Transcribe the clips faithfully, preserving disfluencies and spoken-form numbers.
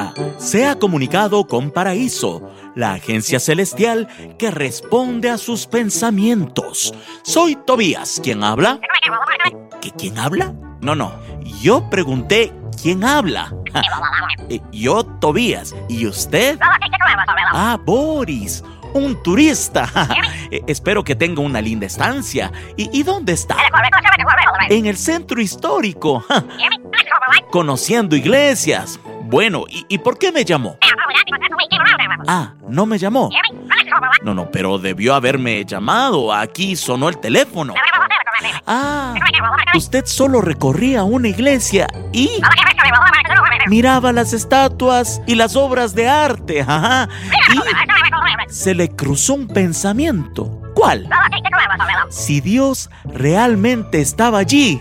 Ahora se ha comunicado con Paraíso, la agencia celestial que responde a sus pensamientos. Soy Tobías. ¿Quién habla? ¿Qué, ¿Quién habla? No, no. Yo pregunté ¿quién habla? Yo, Tobías. ¿Y usted? Ah, Boris. Un turista. Espero que tenga una linda estancia. ¿Y, y dónde está? En el centro histórico. Conociendo iglesias. Bueno, ¿y, ¿y por qué me llamó? Ah, ¿no me llamó? No, no, pero debió haberme llamado. Aquí sonó el teléfono. Ah, usted solo recorría una iglesia y miraba las estatuas y las obras de arte. Ajá. Y se le cruzó un pensamiento. ¿Cuál? Si Dios realmente estaba allí.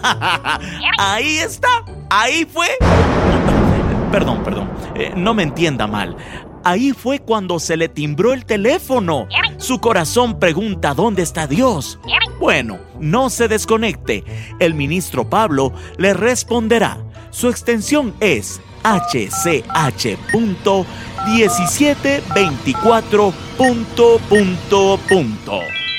Ahí está. Ahí fue. Perdón, perdón. Eh, no me entienda mal. Ahí fue cuando se le timbró el teléfono. Su corazón pregunta ¿dónde está Dios? Bueno, no se desconecte. El ministro Pablo le responderá. Su extensión es H C H punto diecisiete veinticuatro punto punto punto.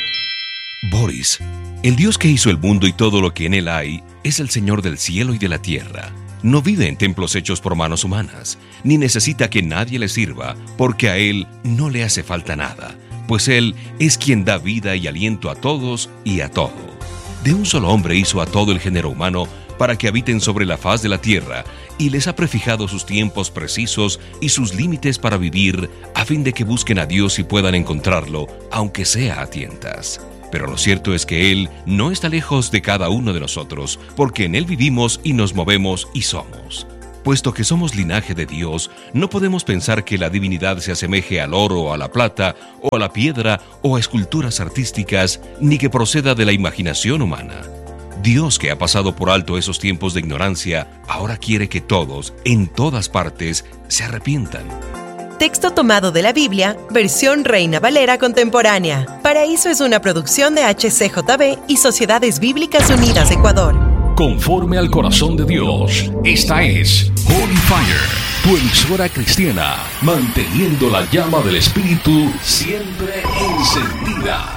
Boris, el Dios que hizo el mundo y todo lo que en él hay, es el Señor del cielo y de la tierra. No vive en templos hechos por manos humanas, ni necesita que nadie le sirva, porque a Él no le hace falta nada, pues Él es quien da vida y aliento a todos y a todo. De un solo hombre hizo a todo el género humano para que habiten sobre la faz de la tierra, y les ha prefijado sus tiempos precisos y sus límites para vivir, a fin de que busquen a Dios y puedan encontrarlo, aunque sea a tientas. Pero lo cierto es que Él no está lejos de cada uno de nosotros, porque en Él vivimos y nos movemos y somos. Puesto que somos linaje de Dios, no podemos pensar que la divinidad se asemeje al oro, a la plata, o a la piedra, o a esculturas artísticas, ni que proceda de la imaginación humana. Dios, que ha pasado por alto esos tiempos de ignorancia, ahora quiere que todos, en todas partes, se arrepientan. Texto tomado de la Biblia, versión Reina Valera contemporánea. Paraíso es una producción de H C J B y Sociedades Bíblicas Unidas Ecuador. Conforme al corazón de Dios, esta es Holy Fire, tu emisora cristiana, manteniendo la llama del Espíritu siempre encendida.